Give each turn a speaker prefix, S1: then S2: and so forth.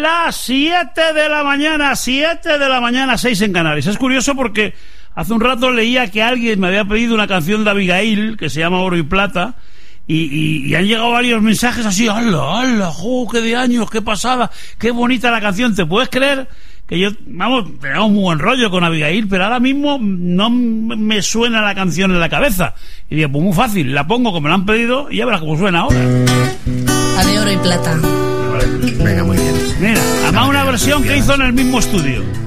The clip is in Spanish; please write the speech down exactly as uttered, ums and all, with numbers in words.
S1: las siete de la mañana, siete de la mañana, seis en Canarias. Es curioso porque hace un rato leía que alguien me había pedido una canción de Abigail que se llama Oro y Plata. Y, y, y han llegado varios mensajes así, ¡hala, hala, jo, qué de años, qué pasada, qué bonita la canción! ¿Te puedes creer que yo, vamos, tenemos muy buen rollo con Abigail, pero ahora mismo no me suena la canción en la cabeza? Y digo, pues muy fácil, la pongo como me la han pedido y ya verás cómo suena ahora.
S2: La de Oro y Plata.
S3: Venga, muy bien.
S1: Mira, además una versión que hizo en el mismo estudio.